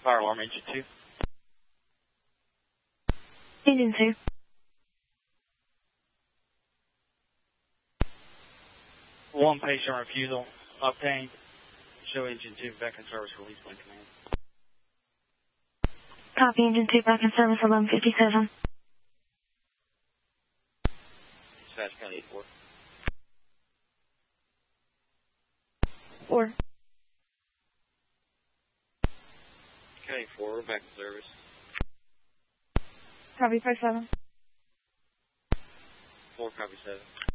Fire alarm, engine 2. Engine 2. One patient refusal obtained. Show engine 2 back in service, release by command. Copy, engine 2 back in service, 1157. Dispatch County 4. 4. County 4, we're back in service. Copy, 57. 4, copy 7.